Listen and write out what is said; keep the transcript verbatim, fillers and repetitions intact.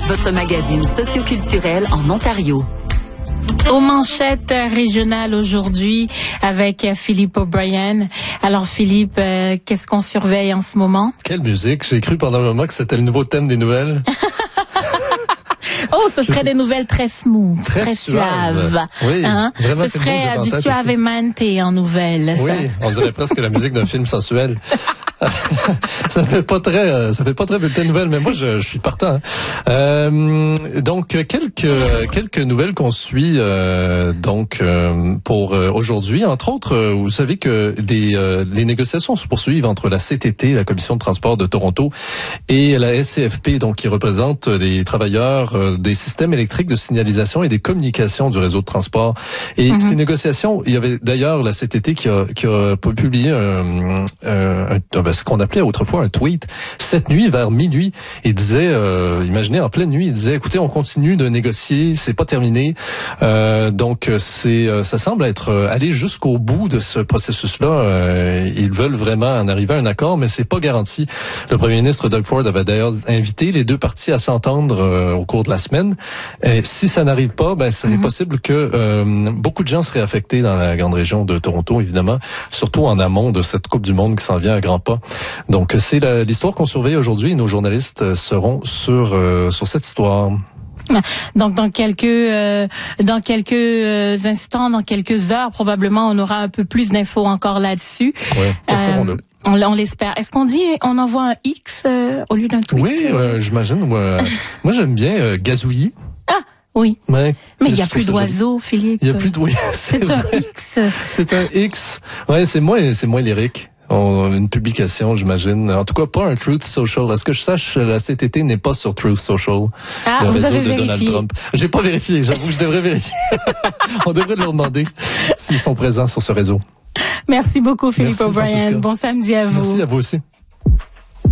votre magazine socioculturel en Ontario. Aux manchettes régionales aujourd'hui avec Philippe O'Brien. Alors Philippe, euh, qu'est-ce qu'on surveille en ce moment? Quelle musique! J'ai cru pendant un moment que c'était le nouveau thème des nouvelles. Oh, ce serait des nouvelles très smooth, très, très suaves. Suave. Oui, hein? vraiment, ce serait bon, du suavemente en nouvelles. Oui, ça. On dirait presque la musique d'un film sensuel. ça fait pas très, ça fait pas très bulletin de nouvelles, mais moi je, je suis partant. Hein. Euh, donc quelques quelques nouvelles qu'on suit euh, donc euh, pour euh, aujourd'hui. Entre autres, euh, vous savez que les euh, les négociations se poursuivent entre la C T T, la Commission de transport de Toronto, et la S C F P, donc qui représente les travailleurs euh, des systèmes électriques de signalisation et des communications du réseau de transport. Et mm-hmm. ces négociations, il y avait d'ailleurs la C T T qui a qui a publié un, un, un ce qu'on appelait autrefois un tweet, cette nuit vers minuit, il disait, euh, imaginez en pleine nuit, il disait, écoutez, on continue de négocier, c'est pas terminé, euh, donc c'est, ça semble être aller jusqu'au bout de ce processus-là. Euh, ils veulent vraiment en arriver à un accord, mais c'est pas garanti. Le premier ministre Doug Ford avait d'ailleurs invité les deux parties à s'entendre euh, au cours de la semaine. Et si ça n'arrive pas, ben c'est mm-hmm. possible que euh, beaucoup de gens seraient affectés dans la grande région de Toronto, évidemment, surtout en amont de cette Coupe du Monde qui s'en vient à grands pas. Donc, c'est la, l'histoire qu'on surveille aujourd'hui et nos journalistes seront sur, euh, sur cette histoire. Donc, dans quelques, euh, dans quelques euh, instants, dans quelques heures, probablement, on aura un peu plus d'infos encore là-dessus. Oui, espérons-le. Euh, on, on l'espère. Est-ce qu'on dit, on envoie un X euh, au lieu d'un tweet? Oui, euh, j'imagine. Moi, moi, j'aime bien euh, gazouillis. Ah! Oui. Ouais, mais il n'y a plus d'oiseaux, Philippe. Il n'y a plus de oui, c'est, c'est un X. C'est un X. Ouais, c'est moins, c'est moins lyrique. On, une publication, j'imagine. En tout cas, pas un Truth Social. À ce que je sache, la C T T n'est pas sur Truth Social. Ah, le vous réseau avez de vérifié. Donald Trump. J'ai pas vérifié. J'avoue que je devrais vérifier. On devrait leur demander s'ils sont présents sur ce réseau. Merci beaucoup, Philippe Merci, O'Brien. Francisca. Bon samedi à vous. Merci à vous aussi.